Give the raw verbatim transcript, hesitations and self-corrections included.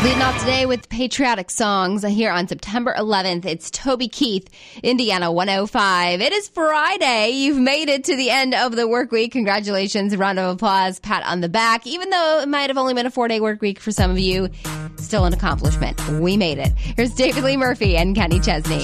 Leading off today with patriotic songs here on September eleventh. It's Toby Keith, Indiana one oh five. It is Friday. You've made it to the end of the work week. Congratulations. A round of applause, pat on the back. Even though it might have only been a four-day work week for some of you, still an accomplishment. We made it. Here's David Lee Murphy and Kenny Chesney.